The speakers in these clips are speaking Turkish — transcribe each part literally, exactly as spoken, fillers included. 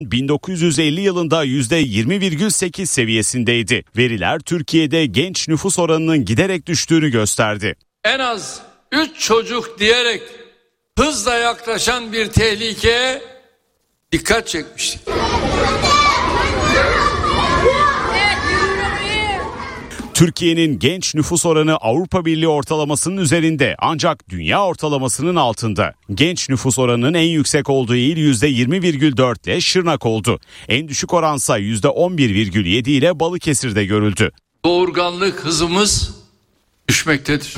bin dokuz yüz elli yılında yüzde yirmi virgül sekiz seviyesindeydi. Veriler Türkiye'de genç nüfus oranının giderek düştüğünü gösterdi. En az üç çocuk diyerek hızla yaklaşan bir tehlikeye dikkat çekmiştik. Türkiye'nin genç nüfus oranı Avrupa Birliği ortalamasının üzerinde ancak dünya ortalamasının altında. Genç nüfus oranının en yüksek olduğu il yüzde yirmi virgül dört ile Şırnak oldu. En düşük oransa yüzde on bir virgül yedi ile Balıkesir'de görüldü. Doğurganlık hızımız düşmektedir.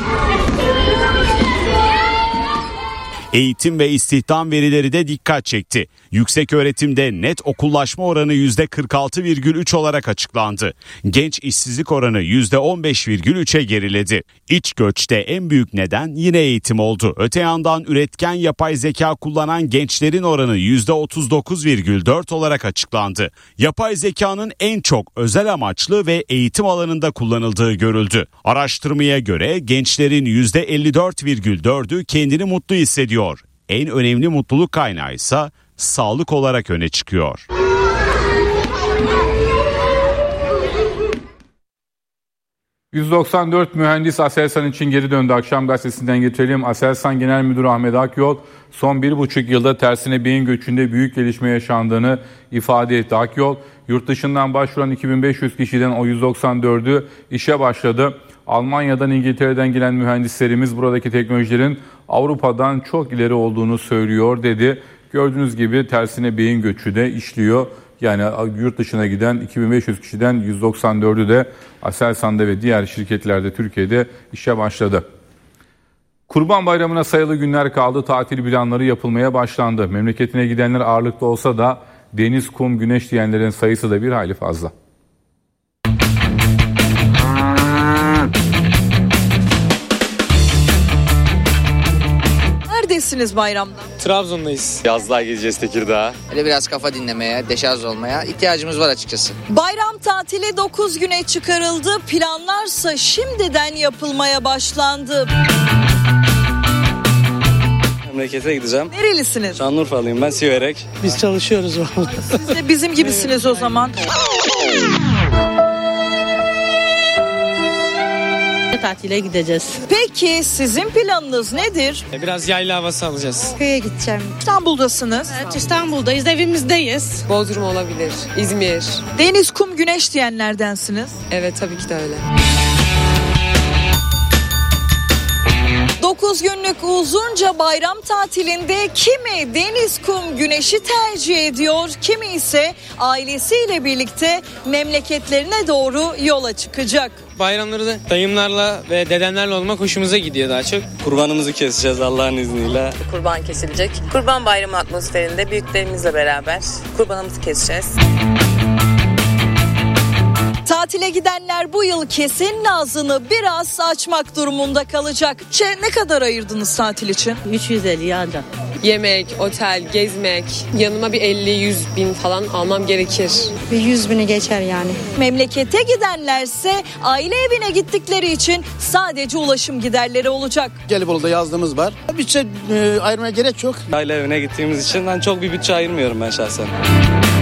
Eğitim ve istihdam verileri de dikkat çekti. Yükseköğretimde net okullaşma oranı yüzde kırk altı virgül üç olarak açıklandı. Genç işsizlik oranı yüzde on beş virgül üçe geriledi. İç göçte en büyük neden yine eğitim oldu. Öte yandan üretken yapay zeka kullanan gençlerin oranı yüzde otuz dokuz virgül dört olarak açıklandı. Yapay zekanın en çok özel amaçlı ve eğitim alanında kullanıldığı görüldü. Araştırmaya göre gençlerin yüzde elli dört virgül dördü kendini mutlu hissediyor. En önemli mutluluk kaynağı ise sağlık olarak öne çıkıyor. yüz doksan dört mühendis Aselsan için geri döndü. Akşam gazetesinden getirelim. Aselsan Genel Müdürü Ahmet Akyol son bir buçuk yılda tersine beyin göçünde büyük gelişme yaşandığını ifade etti. Akyol yurt dışından başvuran iki bin beş yüz kişiden o yüz doksan dördü işe başladı. Almanya'dan, İngiltere'den gelen mühendislerimiz buradaki teknolojilerin Avrupa'dan çok ileri olduğunu söylüyor dedi. Gördüğünüz gibi tersine beyin göçü de işliyor. Yani yurt dışına giden iki bin beş yüz kişiden yüz doksan dördü de Aselsan'da ve diğer şirketlerde Türkiye'de işe başladı. Kurban Bayramı'na sayılı günler kaldı. Tatil planları yapılmaya başlandı. Memleketine gidenler ağırlıklı olsa da deniz, kum, güneş diyenlerin sayısı da bir hayli fazla. Neredesiniz bayramda? Trabzon'dayız. Yazlığa gideceğiz Tekirdağ'a. Öyle biraz kafa dinlemeye, deşarj olmaya ihtiyacımız var açıkçası. Bayram tatili dokuz güne çıkarıldı. Planlarsa şimdiden yapılmaya başlandı. Memlekete gideceğim. Nerelisiniz? Şanlıurfalıyım ben, Siverek. Biz çalışıyoruz. Siz de bizim gibisiniz o zaman. Tatile gideceğiz. Peki sizin planınız nedir? Biraz yayla havası alacağız. Köye gideceğim. İstanbul'dasınız. Evet, İstanbul'dayız, evimizdeyiz. Bodrum olabilir, İzmir. Deniz, kum, güneş diyenlerdensiniz. Evet, tabii ki de öyle. dokuz günlük uzunca bayram tatilinde kimi deniz, kum, güneşi tercih ediyor, kimi ise ailesiyle birlikte memleketlerine doğru yola çıkacak. Bayramları da dayımlarla ve dedemlerle olmak hoşumuza gidiyor daha çok. Kurbanımızı keseceğiz Allah'ın izniyle. Kurban kesilecek. Kurban bayramı atmosferinde büyüklerimizle beraber kurbanımızı keseceğiz. Tatile gidenler bu yıl kesenin ağzını biraz açmak durumunda kalacak. Çe, ne kadar ayırdınız tatil için? üç yüz elli ancak. Yemek, otel, gezmek, yanıma bir elli yüz bin falan almam gerekir. Bir yüz bini geçer yani. Memlekete gidenlerse aile evine gittikleri için sadece ulaşım giderleri olacak. Gelibolu'da yazdığımız var. Bütçe e, ayırmaya gerek yok. Aile evine gittiğimiz için ben çok bir bütçe ayırmıyorum ben şahsen.